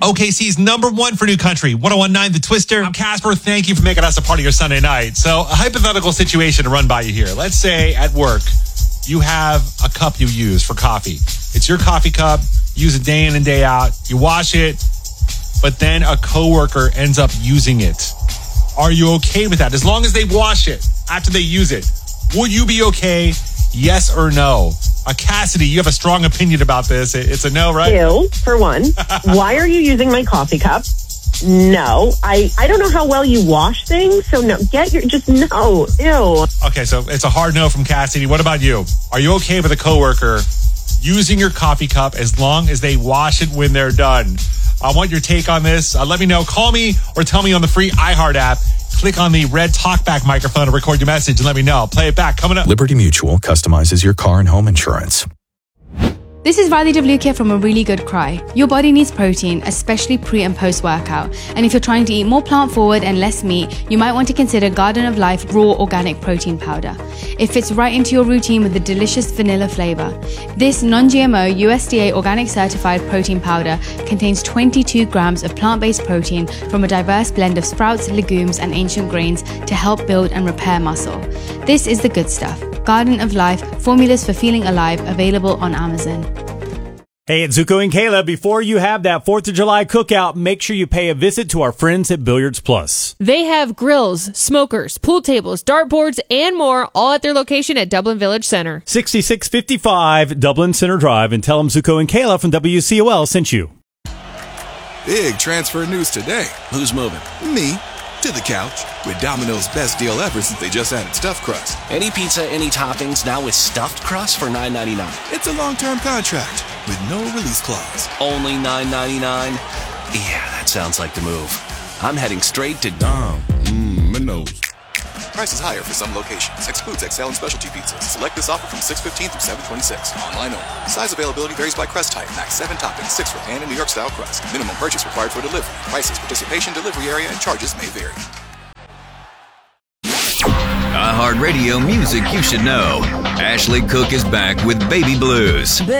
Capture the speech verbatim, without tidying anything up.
O K C's number one for New Country, one oh one point nine The Twister. I'm Casper. Thank you for making us a part of your Sunday night. So, a hypothetical situation to run by you here. Let's say at work, you have a cup you use for coffee. It's your coffee cup. You use it day in and day out. You wash it, but then a coworker ends up using it. Are you okay with that? As long as they wash it after they use it, would you be okay? Yes or no? Uh, Cassidy, you have a strong opinion about this. It's a no, right? Ew, for one. Why are you using my coffee cup? No. I, I don't know how well you wash things, so no. Get your, just no. Ew. Okay, so it's a hard no from Cassidy. What about you? Are you okay with a coworker using your coffee cup as long as they wash it when they're done? I want your take on this. Uh, let me know. Call me or tell me on the free iHeart app. Click on the red talkback microphone to record your message and let me know. I'll play it back. Coming up. Liberty Mutual customizes your car and home insurance. This is Riley W. here from A Really Good Cry. Your body needs protein, especially pre and post workout. And if you're trying to eat more plant forward and less meat, you might want to consider Garden of Life Raw Organic Protein Powder. It fits right into your routine with a delicious vanilla flavor. This non-G M O U S D A organic certified protein powder contains twenty-two grams of plant-based protein from a diverse blend of sprouts, legumes, and ancient grains to help build and repair muscle. This is the good stuff. Garden of Life, formulas for feeling alive, available on Amazon. Hey, it's Zuko and Kayla. Before you have that fourth of July cookout, make sure you pay a visit to our friends at Billiards Plus. They have grills, smokers, pool tables, dartboards, and more, all at their location at Dublin Village Center. sixty-six fifty-five Dublin Center Drive, and tell them Zuko and Kayla from W C O L sent you. Big transfer news today. Who's moving? Me. To the couch. With Domino's best deal ever since they just added stuffed crust. Any pizza, any toppings, now with stuffed crust for nine ninety-nine. It's a long-term contract with no release clause. Only nine ninety-nine? Yeah, that sounds like the move. I'm heading straight to Dom. Mmm, Minos. Prices higher for some locations. Excludes X L and specialty pizzas. Select this offer from six fifteen through seven twenty-six. Online only. Size availability varies by crust type. Max seven toppings, six for pan and New York style crust. Minimum purchase required for delivery. Prices, participation, delivery area, and charges may vary. iHeartRadio music you should know. Ashley Cook is back with Baby Blues.